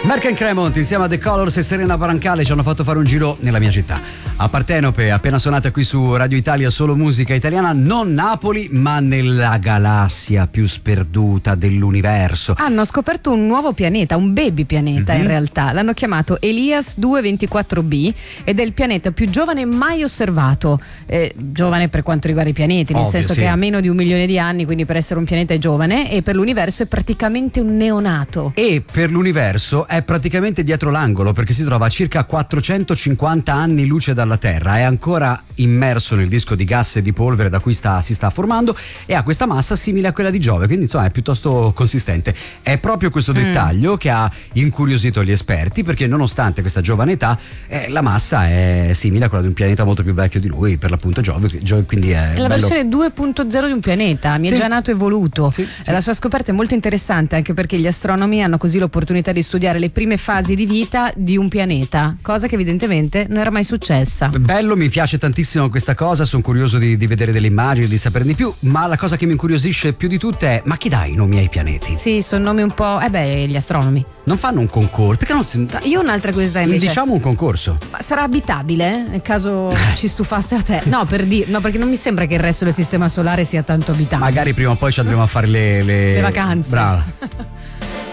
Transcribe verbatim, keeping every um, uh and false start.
Mark and Cremont insieme a The Colors e Serena Parancale ci hanno fatto fare un giro nella mia città. A Partenope, appena suonata qui su Radio Italia, solo musica italiana, non Napoli, ma nella galassia più sperduta dell'universo. Hanno scoperto un nuovo pianeta, un baby pianeta mm-hmm. in realtà. L'hanno chiamato Elias duecentoventiquattro b ed è il pianeta più giovane mai osservato. Eh, giovane per quanto riguarda i pianeti, nel Ovvio, senso sì. che ha meno di un milione di anni, quindi per essere un pianeta è giovane, e per l'universo è praticamente un neonato. E per l'universo è praticamente dietro l'angolo, perché si trova a circa quattrocentocinquanta anni luce dalla Terra, è ancora immerso nel disco di gas e di polvere da cui sta, si sta formando, e ha questa massa simile a quella di Giove, quindi insomma è piuttosto consistente. È proprio questo dettaglio mm. che ha incuriosito gli esperti, perché nonostante questa giovane età eh, la massa è simile a quella di un pianeta molto più vecchio di lui, per l'appunto Giove, Giove quindi è, è la bello... versione due punto zero di un pianeta, mi è sì. già nato evoluto. Sì, sì. La sua scoperta è molto interessante, anche perché gli astronomi hanno così l'opportunità di studiare le prime fasi di vita di un pianeta, cosa che evidentemente non era mai successa. Bello, mi piace tantissimo questa cosa, sono curioso di, di vedere delle immagini, di saperne di più, ma la cosa che mi incuriosisce più di tutte è: ma chi dà i nomi ai pianeti? Sì, sono nomi un po', eh beh, gli astronomi. Non fanno un concorso? Perché non si... Io ho un'altra curiosità invece. Diciamo un concorso. Ma sarà abitabile nel caso ci stufasse a te? No, per dire, no, perché non mi sembra che il resto del sistema solare sia tanto abitabile. Magari prima o poi ci andremo a fare le, le... le vacanze. Brava.